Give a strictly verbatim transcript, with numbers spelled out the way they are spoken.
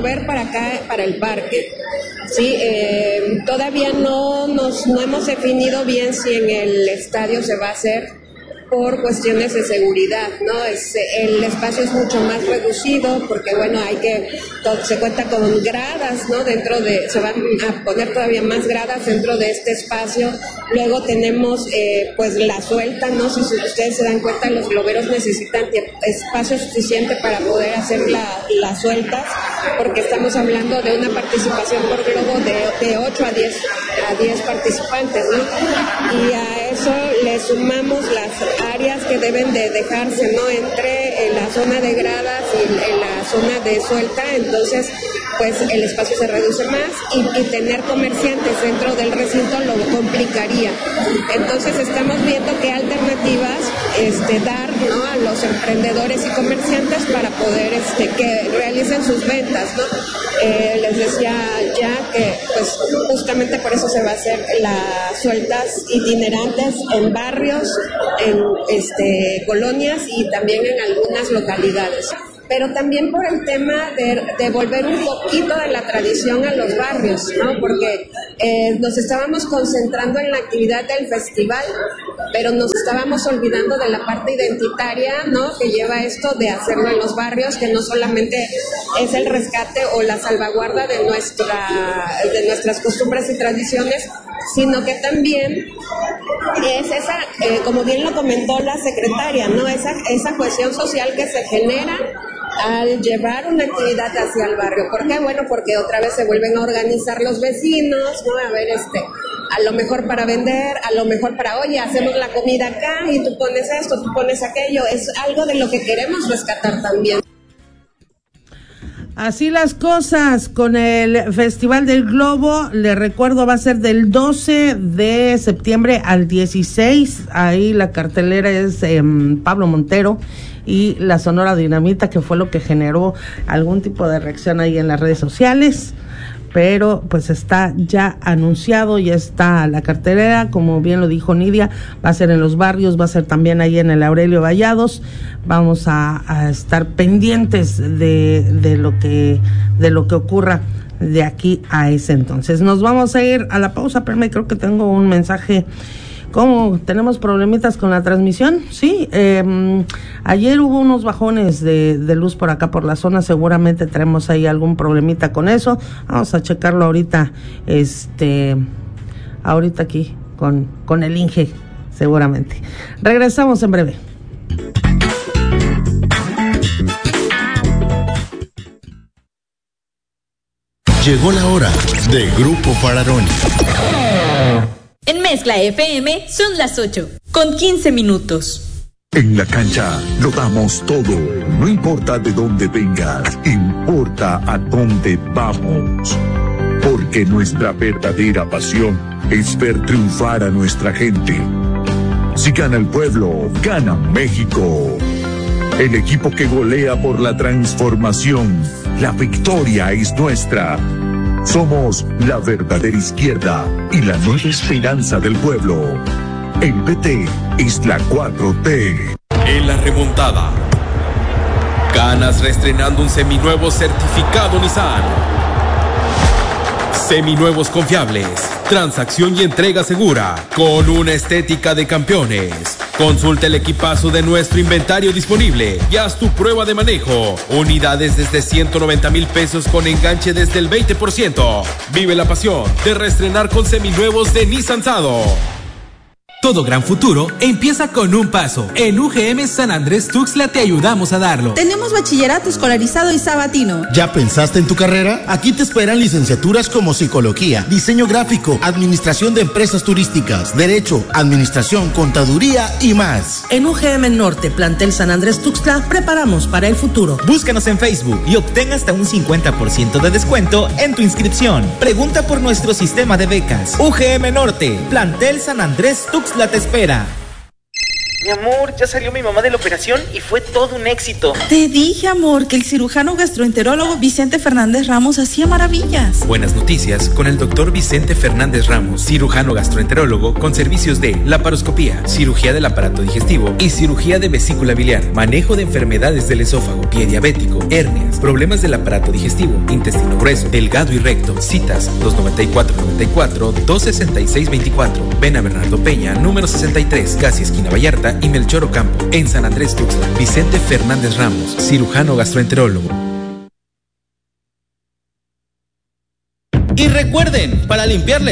mover para acá, para el parque. Sí, eh, todavía no nos no hemos definido bien si en el estadio se va a hacer por cuestiones de seguridad, ¿no? Es, el espacio es mucho más reducido porque, bueno, hay que, se cuenta con gradas, ¿no? Dentro de, se van a poner todavía más gradas dentro de este espacio. Luego tenemos, eh, pues, la suelta, ¿no? Si ustedes se dan cuenta, los globeros necesitan espacio suficiente para poder hacer la, las sueltas, porque estamos hablando de una participación por globo de, de ocho a diez participantes, ¿no? Y a eso le sumamos las áreas que deben de dejarse, ¿no? Entre en la zona de gradas y en la zona de suelta, entonces pues el espacio se reduce más y, y tener comerciantes dentro del recinto lo complicaría. Entonces estamos viendo qué alternativas este, dar, ¿no? A los emprendedores y comerciantes para poder este, que realicen sus ventas, ¿no? Eh, les decía ya que pues justamente por eso se va a hacer las sueltas itinerantes en barrios, en este, colonias y también en algunas localidades. Pero también por el tema de devolver un poquito de la tradición a los barrios, ¿no? Porque eh, nos estábamos concentrando en la actividad del festival, pero nos estábamos olvidando de la parte identitaria, ¿no? Que lleva esto de hacerlo en los barrios, que no solamente es el rescate o la salvaguarda de nuestra de nuestras costumbres y tradiciones, sino que también es esa, eh, como bien lo comentó la secretaria, ¿no? Esa, esa cohesión social que se genera al llevar una actividad hacia el barrio. ¿Por qué? Bueno, porque otra vez se vuelven a organizar los vecinos, ¿no? A ver, este, a lo mejor para vender, a lo mejor para, oye, hacemos la comida acá y tú pones esto, tú pones aquello. Es algo de lo que queremos rescatar también. Así las cosas con el Festival del Globo. Le recuerdo, va a ser del doce de septiembre al dieciséis. Ahí la cartelera es eh, Pablo Montero y la Sonora Dinamita, que fue lo que generó algún tipo de reacción ahí en las redes sociales. Pero pues está ya anunciado, ya está la cartelera, como bien lo dijo Nidia, va a ser en los barrios, va a ser también ahí en el Aurelio Vallados. Vamos a, a estar pendientes de, de lo que, de lo que ocurra de aquí a ese entonces. Nos vamos a ir a la pausa, pero creo que tengo un mensaje. ¿Cómo? ¿Tenemos problemitas con la transmisión? Sí, eh, ayer hubo unos bajones de, de luz por acá por la zona, seguramente tenemos ahí algún problemita con eso. Vamos a checarlo ahorita, este, ahorita aquí con, con el Inge, seguramente. Regresamos en breve. Llegó la hora de Grupo Fararoni. En Mezcla F M son las ocho, con quince minutos. En la cancha lo damos todo, no importa de dónde vengas, importa a dónde vamos. Porque nuestra verdadera pasión es ver triunfar a nuestra gente. Si gana el pueblo, gana México. El equipo que golea por la transformación, la victoria es nuestra. Somos la verdadera izquierda y la nueva esperanza del pueblo. El P T es la cuatro T. En la remontada, Canas reestrenando un seminuevo certificado Nissan. Seminuevos confiables, transacción y entrega segura, con una estética de campeones. Consulta el equipazo de nuestro inventario disponible y haz tu prueba de manejo. Unidades desde ciento noventa mil pesos con enganche desde el veinte por ciento. Vive la pasión de reestrenar con seminuevos de Nissan Sado. Todo gran futuro empieza con un paso. En U G M San Andrés Tuxtla te ayudamos a darlo. Tenemos bachillerato escolarizado y sabatino. ¿Ya pensaste en tu carrera? Aquí te esperan licenciaturas como psicología, diseño gráfico, administración de empresas turísticas, derecho, administración, contaduría y más. En U G M Norte, plantel San Andrés Tuxtla, preparamos para el futuro. Búscanos en Facebook y obtén hasta un cincuenta por ciento de descuento en tu inscripción. Pregunta por nuestro sistema de becas. U G M Norte, plantel San Andrés Tuxtla te espera. Mi amor, ya salió mi mamá de la operación y fue todo un éxito. Te dije, amor, que el cirujano gastroenterólogo Vicente Fernández Ramos hacía maravillas. Buenas noticias con el doctor Vicente Fernández Ramos, cirujano gastroenterólogo con servicios de laparoscopía, cirugía del aparato digestivo y cirugía de vesícula biliar, manejo de enfermedades del esófago, pie diabético, hernias, problemas del aparato digestivo, intestino grueso, delgado y recto. Citas dos noventa y cuatro noventa y cuatro, dos sesenta y seis veinticuatro. Ven a Bernardo Peña, número sesenta y tres, casi esquina Vallarta y Melchor Ocampo, en San Andrés Tuxtla. Vicente Fernández Ramos, cirujano gastroenterólogo. Y recuerden, para limpiarle